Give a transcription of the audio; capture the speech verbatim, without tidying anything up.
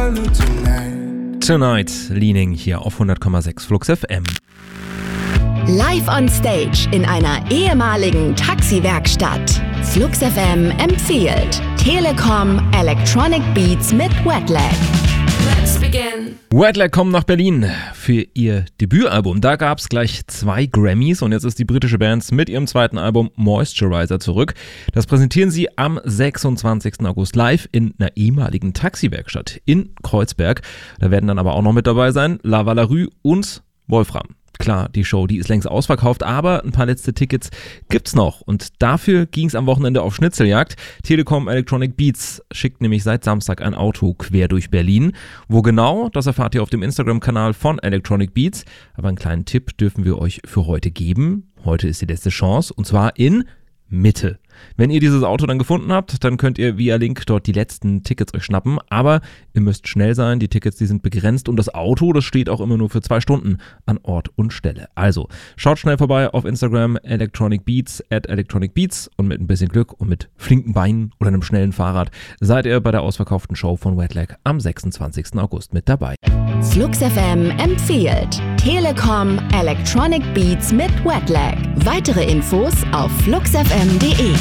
Tonight, Leaning hier auf hundert Komma sechs Flux F M. Live on Stage in einer ehemaligen Taxiwerkstatt. Flux F M empfiehlt Telekom Electronic Beats mit Wetlag. Let's begin. Wetlag kommen nach Berlin für ihr Debütalbum. Da gab es gleich zwei Grammys und jetzt ist die britische Band mit ihrem zweiten Album Moisturizer zurück. Das präsentieren sie am sechsundzwanzigsten August live in einer ehemaligen Taxiwerkstatt in Kreuzberg. Da werden dann aber auch noch mit dabei sein La Valarue und Wolfram. Klar, die Show, die ist längst ausverkauft, aber ein paar letzte Tickets gibt's noch. Und dafür ging's am Wochenende auf Schnitzeljagd. Telekom Electronic Beats schickt nämlich seit Samstag ein Auto quer durch Berlin. Wo genau, das erfahrt ihr auf dem Instagram-Kanal von Electronic Beats. Aber einen kleinen Tipp dürfen wir euch für heute geben. Heute ist die letzte Chance und zwar in Mitte. Wenn ihr dieses Auto dann gefunden habt, dann könnt ihr via Link dort die letzten Tickets euch schnappen, aber ihr müsst schnell sein, die Tickets, die sind begrenzt und das Auto, das steht auch immer nur für zwei Stunden an Ort und Stelle. Also, schaut schnell vorbei auf Instagram Electronic Beats, at Electronic Beats und mit ein bisschen Glück und mit flinken Beinen oder einem schnellen Fahrrad seid ihr bei der ausverkauften Show von Wetlag am sechsundzwanzigsten August mit dabei. Flux F M empfiehlt Telekom Electronic Beats mit Wetlag. Weitere Infos auf flux f m punkt d e.